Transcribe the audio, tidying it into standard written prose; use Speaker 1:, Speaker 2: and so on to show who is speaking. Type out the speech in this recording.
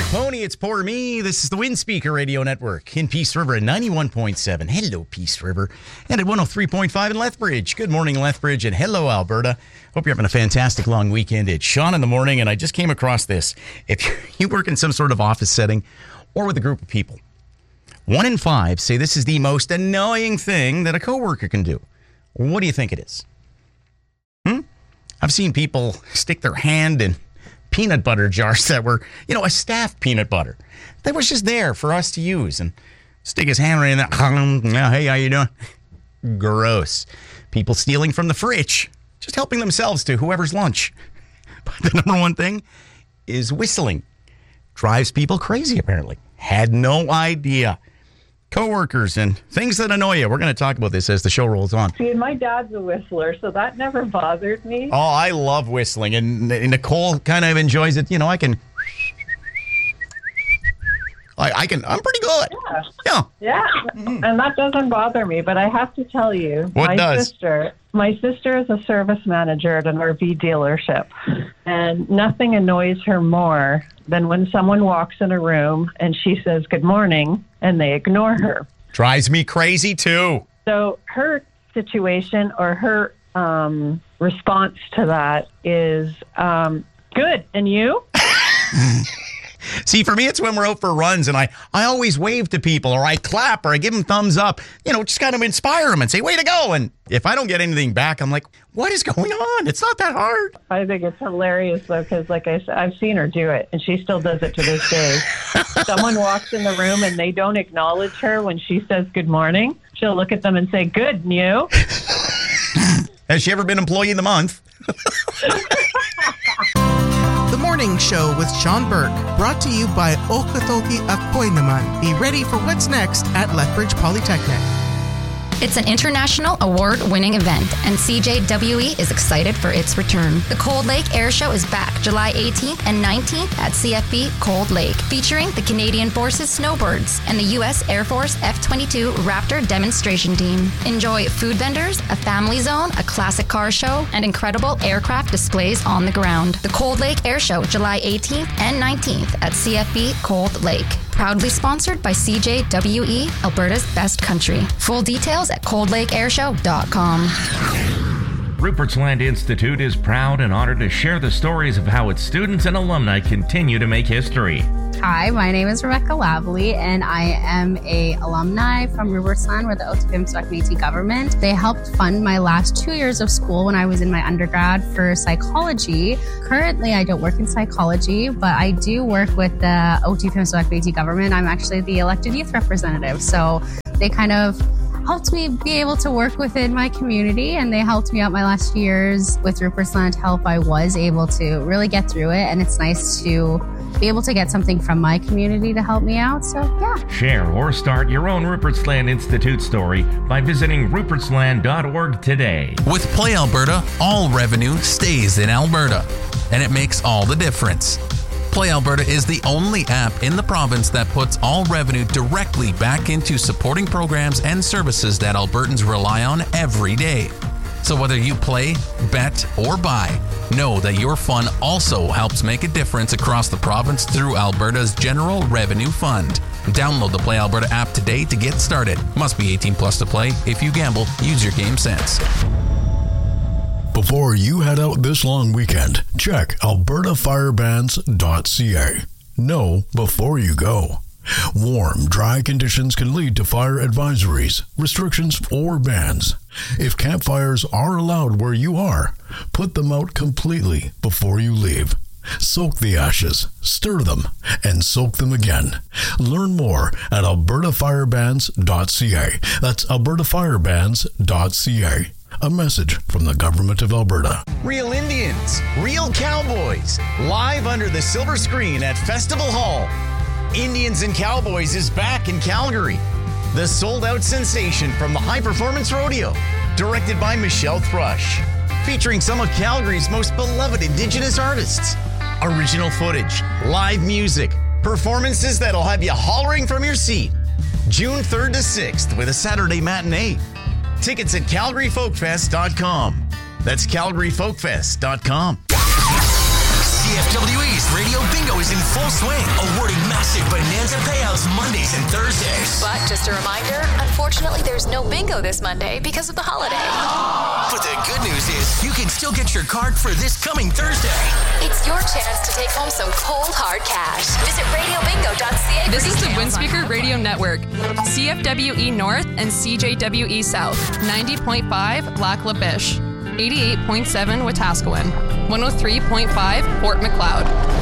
Speaker 1: Pony, it's poor me. This is the Windspeaker Radio Network in Peace River at 91.7. Hello, Peace River. And at 103.5 in Lethbridge. Good morning, Lethbridge, and hello, Alberta. Hope you're having a fantastic long weekend. It's Sean in the morning, and I just came across this. If you work in some sort of office setting or with a group of people, 1 in 5 say this is the most annoying thing that a coworker can do. What do you think it is? I've seen people stick their hand in peanut butter jars that were, a staff peanut butter that was just there for us to use, and stick his hand right in that. Hey, how you doing? Gross. People stealing from the fridge, just helping themselves to whoever's lunch. But the number one thing is whistling. Drives people crazy, apparently. Had no idea. Coworkers and things that annoy you. We're going to talk about this as the show rolls on.
Speaker 2: See, my dad's a whistler, so that never bothers me.
Speaker 1: Oh, I love whistling, and Nicole kind of enjoys it. I'm pretty good.
Speaker 2: Yeah. And that doesn't bother me, but I have to tell you,
Speaker 1: my
Speaker 2: sister is a service manager at an RV dealership, and nothing annoys her more than when someone walks in a room and she says good morning and they ignore her.
Speaker 1: Drives me crazy too.
Speaker 2: So her situation or her response to that is good. And you?
Speaker 1: See, for me, it's when we're out for runs, and I always wave to people, or I clap, or I give them thumbs up, just kind of inspire them and say, way to go. And if I don't get anything back, I'm like, what is going on? It's not that hard.
Speaker 2: I think it's hilarious, though, because like I said, I've seen her do it, and she still does it to this day. Someone walks in the room, and they don't acknowledge her when she says good morning. She'll look at them and say, good, and you?
Speaker 1: Has she ever been Employee of the Month?
Speaker 3: The Morning Show with Sean Burke, brought to you by Okatoki Akoy Naman. Be ready for what's next at Lethbridge Polytechnic.
Speaker 4: It's an international award-winning event, and CJWE is excited for its return. The Cold Lake Air Show is back July 18th and 19th at CFB Cold Lake, featuring the Canadian Forces Snowbirds and the U.S. Air Force F-22 Raptor demonstration team. Enjoy food vendors, a family zone, a classic car show, and incredible aircraft displays on the ground. The Cold Lake Air Show, July 18th and 19th at CFB Cold Lake. Proudly sponsored by CJWE, Alberta's best country. Full details at coldlakeairshow.com.
Speaker 5: Rupert's Land Institute is proud and honored to share the stories of how its students and alumni continue to make history.
Speaker 6: Hi, my name is Rebecca Lavely, and I am a alumni from Rupert's Land with the Otikpemisuwak Métis government. They helped fund my last 2 years of school when I was in my undergrad for psychology. Currently, I don't work in psychology, but I do work with the Otikpemisuwak Métis government. I'm actually the elected youth representative, so they kind of helped me be able to work within my community, and they helped me out my last years with Rupert's Land help. I was able to really get through it, and it's nice to be able to get something from my community to help me out. So, yeah.
Speaker 5: Share or start your own Rupert's Land Institute story by visiting rupertsland.org today.
Speaker 7: With Play Alberta, all revenue stays in Alberta, and it makes all the difference. Play Alberta is the only app in the province that puts all revenue directly back into supporting programs and services that Albertans rely on every day. So whether you play, bet, or buy, know that your fun also helps make a difference across the province through Alberta's General Revenue Fund. Download the Play Alberta app today to get started. Must be 18 plus to play. If you gamble, use your game sense.
Speaker 8: Before you head out this long weekend, check albertafirebans.ca. Know before you go. Warm, dry conditions can lead to fire advisories, restrictions, or bans. If campfires are allowed where you are, put them out completely before you leave. Soak the ashes, stir them, and soak them again. Learn more at albertafirebans.ca. That's albertafirebans.ca. A message from the Government of Alberta.
Speaker 1: Real Indians, real cowboys, live under the silver screen at Festival Hall. Indians and Cowboys is back in Calgary. The sold-out sensation from the High Performance Rodeo, directed by Michelle Thrush, featuring some of Calgary's most beloved Indigenous artists. Original footage, live music, performances that'll have you hollering from your seat. June 3rd to 6th with a Saturday matinee. Tickets at CalgaryFolkFest.com. That's CalgaryFolkFest.com.
Speaker 9: CFWE's Radio Bingo is in full swing, awarding bonus and payouts Mondays and Thursdays.
Speaker 10: But just a reminder, unfortunately, there's no bingo this Monday because of the holiday.
Speaker 9: But the good news is you can still get your card for this coming Thursday.
Speaker 10: It's your chance to take home some cold, hard cash. Visit radiobingo.ca.
Speaker 11: This is the Windspeaker Radio Network, CFWE North and CJWE South, 90.5 Lac La Biche, 88.7 Wetaskiwin, 103.5 Fort Macleod.